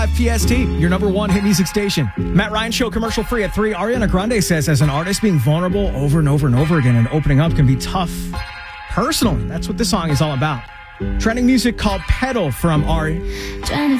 PST, your number one hit music station. Matt Ryan Show, commercial free at 3. Ariana Grande says, as an artist, being vulnerable over and over and over again and opening up can be tough. Personally, that's what this song is all about. Trending music called Pedal from Ari. Trying to